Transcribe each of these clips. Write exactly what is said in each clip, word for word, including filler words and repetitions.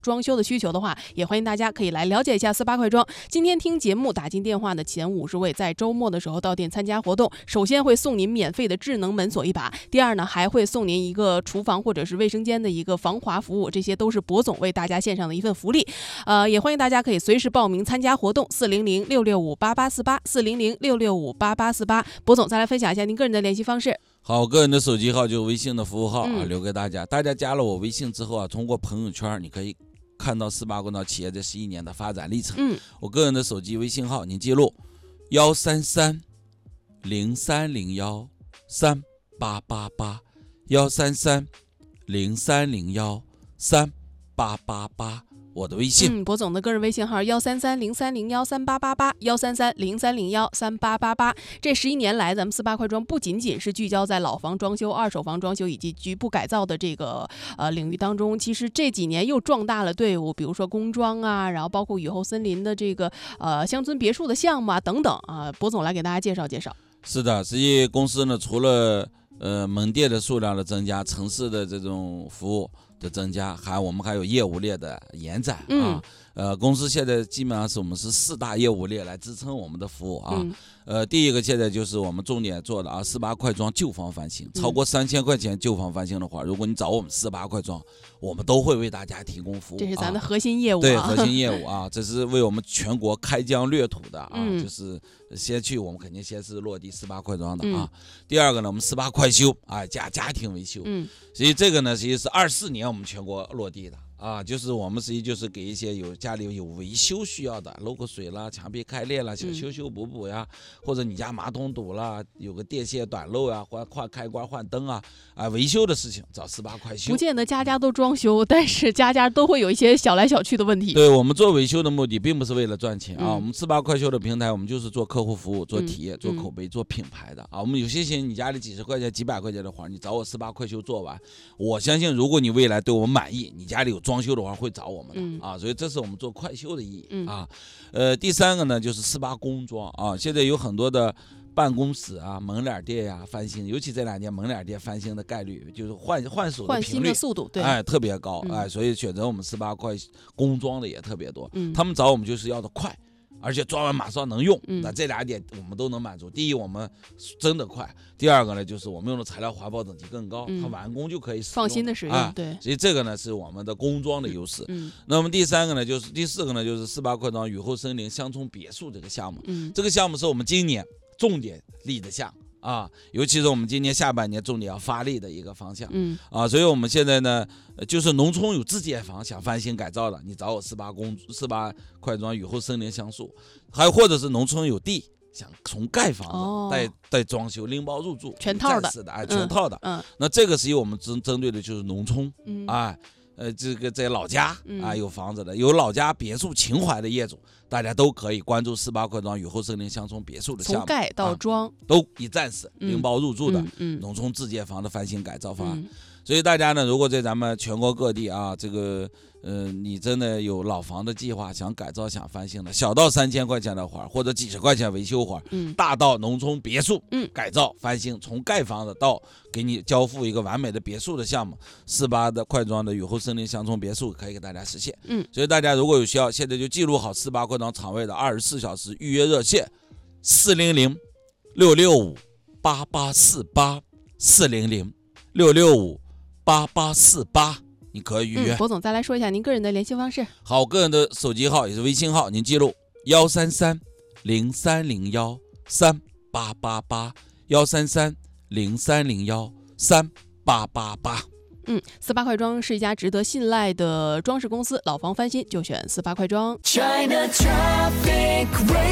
装修的需求的话，也欢迎大家可以来了解一下四八快装。今天听节目打进电话的前五十位，在周末的时候到店参加活动，首先会送您免费的智能门锁一把，第二呢还会送您一个厨房或者是卫生间的一个防滑服务，这些都是博总为大家献上的一份福利。呃，也欢迎大家可以随时报名参加活动，四零零六六五八八四八，四零零六六五八八四八。博总再来分享一下您个人的联系方式。 好，个人的手机号就是微信的服务号啊， 嗯、 留给大家。大家加了我微信之后啊，通过朋友圈你可以看到四八快装企业这十一年的发展历程。 嗯， 我个人的手机微信号您记录幺三三零三零幺三八八八，幺三三零三零幺三八八八。我的微信， 嗯，博总的个人微信号幺三三零三零幺三八八八，幺三三零三零幺三八八八。这十一年来，咱们四八快装不仅仅是聚焦在老房装修、二手房装修以及局部改造的这个呃领域当中，其实这几年又壮大了队伍，比如说工装啊，然后包括雨后森林的这个呃乡村别墅的项目啊等等啊，博总来给大家介绍介绍。 是的，实际公司呢，除了呃门店的数量的增加，城市的这种服务的增加，还我们还有业务链的延展啊。 嗯呃，公司现在基本上是我们是四大业务链来支撑我们的服务啊。 嗯、 呃，第一个现在就是我们重点做的啊，四八快装旧房翻新，超过三千块钱旧房翻新的话，如果你找我们四八快装，我们都会为大家提供服务。 这是咱的核心业务、啊， 对，核心业务啊，这是为我们全国开疆略土的啊， 嗯、 就是先去我们肯定先是落地四八快装的啊。 嗯、 第二个呢，我们四八快修啊，加家庭维修。 嗯， 所以这个呢，实际是二四年我们全国落地的。啊，就是我们实际就是给一些有家里有维修需要的，漏个水啦、墙壁开裂啦，想修修补补呀，嗯、或者你家马桶堵了，有个电线短漏呀，换换开关换灯啊，啊维修的事情找四八快修。 不见得家家都装修，但是家家都会有一些小来小去的问题。 对，我们做维修的目的并不是为了赚钱啊， 嗯、 我们四八快修的平台，我们就是做客户服务、做体验、 嗯、 做口碑、做品牌的啊。我们有些钱你家里几十块钱、几百块钱的活，你找我四八快修做完，我相信如果你未来对我们满意，你家里有装修的话会找我们的、 嗯、 啊，所以这是我们做快修的意义、 嗯、 啊。呃，第三个呢就是四八工装啊，现在有很多的办公室啊、门脸店呀、啊、翻新，尤其这两年门脸店翻新的概率就是换换手的频率、 换新的速度，对， 哎，特别高、 嗯、 哎，所以选择我们四八快工装的也特别多。 嗯， 他们找我们就是要的快，而且装完马上能用。 嗯， 那这俩点我们都能满足。第一，我们真的快；第二个呢，就是我们用的材料环保等级更高， 嗯、 它完工就可以使用放心的使用。 啊、 对， 所以这个呢是我们的工装的优势。 嗯， 那么第三个呢，就是第四个呢，就是四八快装雨后森林乡村别墅这个项目。 嗯， 这个项目是我们今年重点立的项。啊，尤其是我们今年下半年重点要发力的一个方向， 嗯啊，所以我们现在呢，就是农村有自建房想翻新改造的，你找我四八工四八快装雨后森林乡宿，还有或者是农村有地想从盖房子、 哦、带带装修拎包入住全套的， 的哎，全套的， 嗯，嗯那这个实际我们针针对的就是农村， 嗯， 哎。呃，这个在老家啊、 嗯、 有房子的，有老家别墅情怀的业主，大家都可以关注四八快装雨后森林乡村别墅的项目， 从盖到装、啊、 都一站式拎包入住的、 嗯嗯、 农村自建房的翻新改造方案。 嗯、 所以大家呢，如果在咱们全国各地啊，这个呃，你真的有老房的计划，想改造、想翻新的，小到三千块钱的活，或者几十块钱维修活， 嗯， 大到农村别墅， 嗯， 改造翻新，从盖房子到给你交付一个完美的别墅的项目，四八的快装的雨后森林乡村别墅可以给大家实现。 嗯， 所以大家如果有需要，现在就记录好四八快装厂位的二十四小时预约热线：四零零六六五八八四八，四零零六六五八八四八。你可以预约。 嗯、博总再来说一下您个人的联系方式。 好，个人的手机号也是微信号，您记录幺三三零三零幺三八八八，幺三三零三零幺三八八八。 嗯，四八快装是一家值得信赖的装饰公司，老房翻新就选四八快装。China Traffic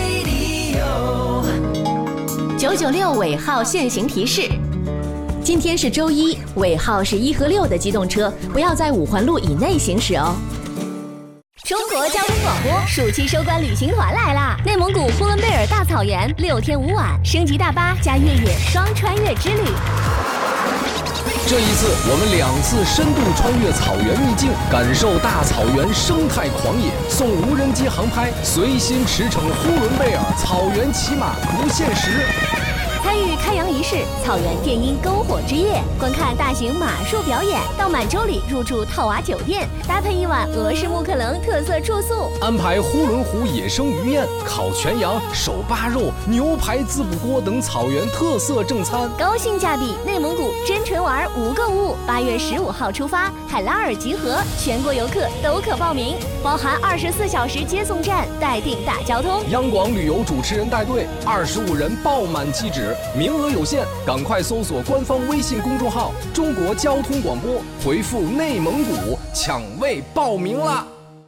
Radio 九九六尾号限行提示。今天是周一，尾号是一和六的机动车不要在五环路以内行驶哦。中国交通广播暑期收官旅行团来啦！内蒙古呼伦贝尔大草原六天五晚，升级大巴加越野双穿越之旅。 这一次，我们两次深度穿越草原秘境，感受大草原生态狂野，送无人机航拍，随心驰骋呼伦贝尔草原骑马不限时。 参与开阳仪式，草原电音篝火之夜，观看大型马术表演，到满洲里入住套娃酒店，搭配一晚俄式木克棱特色住宿， 安排呼伦湖野生鱼宴、烤全羊、手扒肉、牛排滋补锅等草原特色正餐， 高性价比内蒙古真纯玩无购物。八月十五号出发，海拉尔集合，全国游客都可报名，包含二十四小时接送站，待定大交通。 央广旅游主持人带队，二十五人爆满机止，名额有限，赶快搜索官方微信公众号“中国交通广播”，回复“内蒙古”抢位报名啦！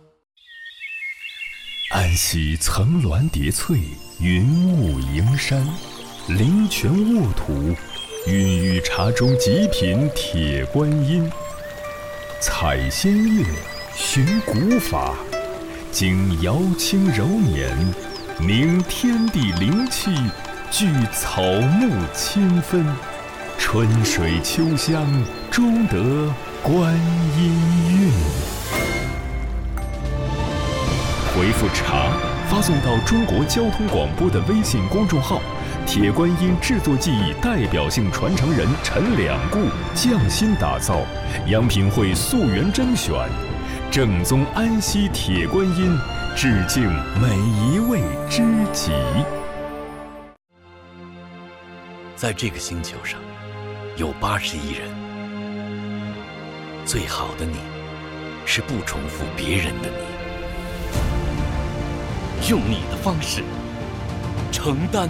安溪层峦叠翠，云雾迎山，灵泉沃土，孕育茶中极品铁观音。采仙乐，寻古法，经瑶清柔年，凝天地灵气，聚草木千分，春水秋香，终得观音韵。回复茶发送到中国交通广播的微信公众号，铁观音制作技艺代表性传承人陈两固匠心打造，央品会溯源甄选，正宗安溪铁观音，致敬每一位知己。 在这个星球上，有八十亿人，最好的你，是不重复别人的你。用你的方式承担，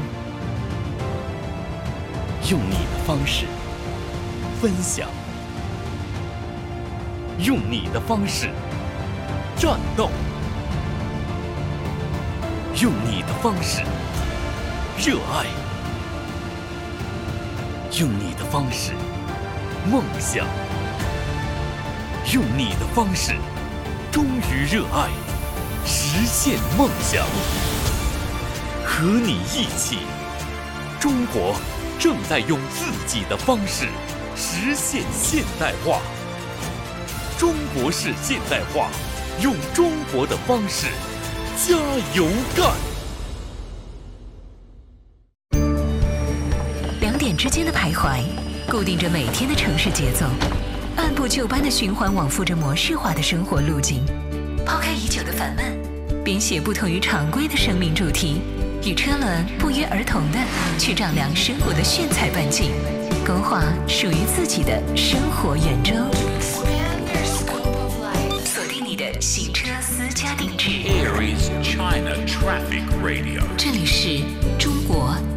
用你的方式分享，用你的方式战斗，用你的方式热爱，用你的方式梦想，用你的方式忠于热爱，实现梦想。和你一起，中国正在用自己的方式实现现代化。中国式现代化，用中国的方式加油干。 两点之间的徘徊，固定着每天的城市节奏，按部就班的循环往复着模式化的生活路径。抛开已久的烦闷，编写不同于常规的生命主题，与车轮不约而同地去丈量生活的炫彩半径，勾画属于自己的生活圆周。锁定你的行车私家定制。 Here is China Traffic Radio。 这里是中国